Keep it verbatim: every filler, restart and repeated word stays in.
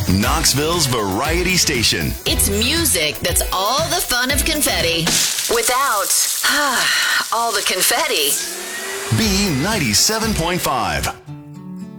Knoxville's variety station. It's music that's all the fun of confetti without all the confetti. B ninety-seven point five.